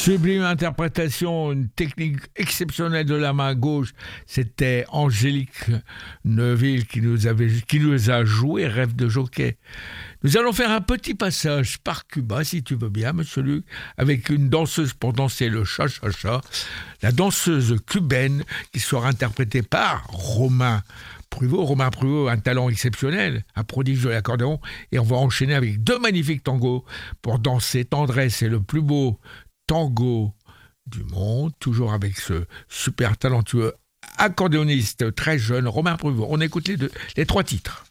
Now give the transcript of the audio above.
Sublime interprétation, une technique exceptionnelle de la main gauche. C'était Angélique Neuville qui nous a joué Rêve de jockey. Nous allons faire un petit passage par Cuba, si tu veux bien, monsieur Luc, avec une danseuse pour danser le cha-cha-cha, la danseuse cubaine qui sera interprétée par Romain Pruvot, un talent exceptionnel, un prodige de l'accordéon, et on va enchaîner avec deux magnifiques tangos pour danser Tendresse et le plus beau tango du monde, toujours avec ce super talentueux accordéoniste très jeune, Romain Pruvot. On écoute les trois titres.